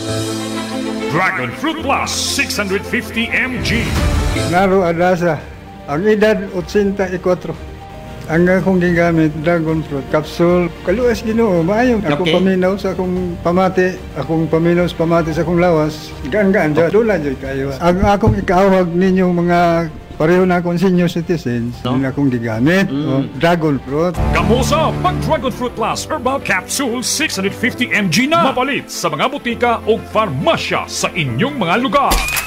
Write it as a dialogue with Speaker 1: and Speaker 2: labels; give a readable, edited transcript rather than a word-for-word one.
Speaker 1: Dragon Fruit Plus 650 mg.
Speaker 2: Naro Adasa, ang edad 84. Ang akong gigamit, dragon fruit capsule. Kaluas Ginoo, maayo. Akong
Speaker 3: Okay.
Speaker 2: paminaw sa akong pamati, akong paminaw sa pamati sa akong lawas. Gaan-gaan, dula dyan kayo. Ang akong ikawag ninyo mga pareho na akong senior citizens,
Speaker 3: No?
Speaker 2: yun akong gigamit. O, dragon fruit.
Speaker 1: Kamusa pag Dragon Fruit Plus Herbal Capsule 650 mg na mapalit sa mga butika o farmasya sa inyong mga lugar.